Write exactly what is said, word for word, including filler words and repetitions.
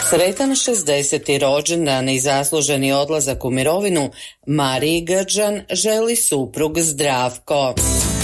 Sretan šezdeseti rođendan i zasluženi odlazak u mirovinu Mariji Grđan želi suprug Zdravko.